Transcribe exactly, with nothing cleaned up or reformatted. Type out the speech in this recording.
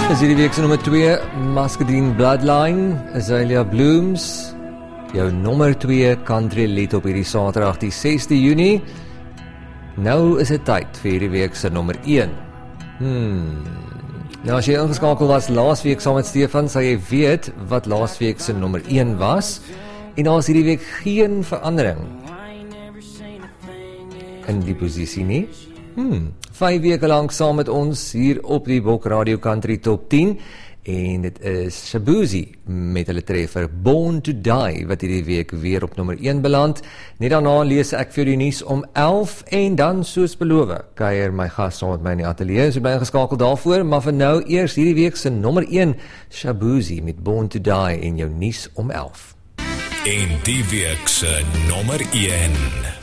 Is hierdie week se nommer twee, Muscadine Bloodline, Azalea Blooms. Jou nommer twee country lied op hierdie Saterdag die sesde Junie. Nou is dit tyd vir hierdie week se nommer een. Hmm. Nou as jy ingeskakel was laas week saam met Stefan, sal jy weet wat laas week se nommer een was. En daar is hierdie week geen verandering in die posisie nie. Hmm. Vyf weke lang saam met ons hier op die Bok Radio Country Top tien. En dit is Shabuzi met hulle treffer Born to Die, wat hierdie week weer op nommer een beland. Net daarna lees ek vir die nuus om elf en dan soos beloof, kuier my gas saam met my in die ateljee. So bly ingeskakel daarvoor, maar vir nou eers hierdie week se nommer een, Shabuzi met Born to Die en jou nuus om elf. En die week se nommer een.